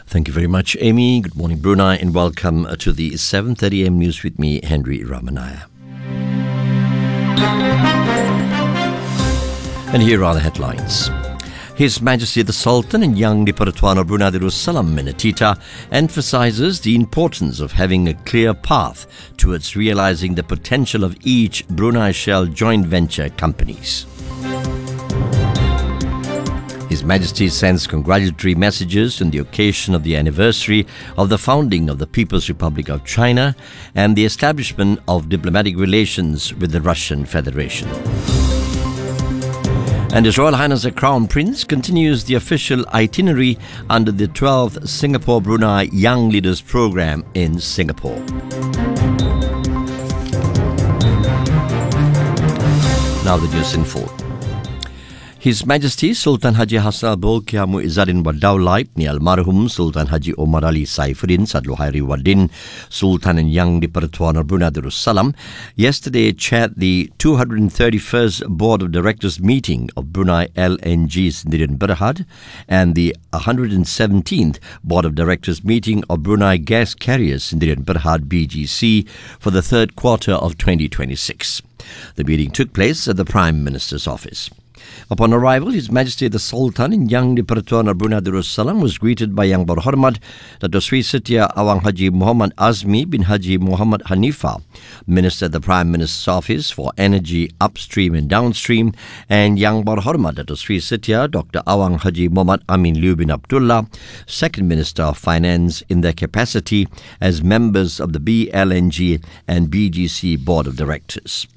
Thank you very much, Amy. Good morning, Brunei, and welcome to the 7:30 a.m. news with me, Henry Ramanaya. And here are the headlines. His Majesty the Sultan and Yang di-Pertuan of Brunei Darussalam Minatita emphasizes the importance of having a clear path towards realizing the potential of each Brunei Shell joint venture companies. His Majesty sends congratulatory messages on the occasion of the anniversary of the founding of the People's Republic of China and the establishment of diplomatic relations with the Russian Federation. And His Royal Highness the Crown Prince continues the official itinerary under the 12th Singapore-Brunei Young Leaders Programme in Singapore. Now the news in full. His Majesty Sultan Haji Hassanal Bolkiah Muizzaddin Wadaulite ni Almarhum Sultan Haji Omar Ali Saifuddin Sadluhairi Waddin Sultan and Yang di-Pertuan of Brunei Darussalam yesterday chaired the 231st Board of Directors meeting of Brunei LNG Sdn Bhd and the 117th Board of Directors meeting of Brunei Gas Carriers Sdn Bhd BGC for the third quarter of 2026. The meeting took place at the Prime Minister's office. Upon arrival, His Majesty the Sultan and Yang di-Pertuan of Brunei Darussalam was greeted by Yang Berhormat Dato' Sri Setia Awang Haji Muhammad Azmi bin Haji Muhammad Hanifah, Minister at the Prime Minister's Office for Energy Upstream and Downstream, and Yang Berhormat Dato' Sri Setia Dr. Awang Haji Muhammad Amin Liu bin Abdullah, Second Minister of Finance, in their capacity as members of the BLNG and BGC Board of Directors.